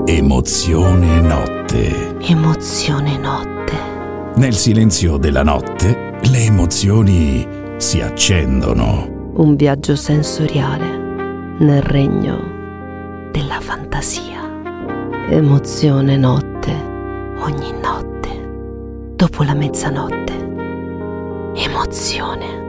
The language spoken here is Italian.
Emozione notte. Emozione notte. Nel silenzio della notte le emozioni si accendono. Un viaggio sensoriale nel regno della fantasia. Emozione notte, ogni notte, dopo la mezzanotte. Emozione.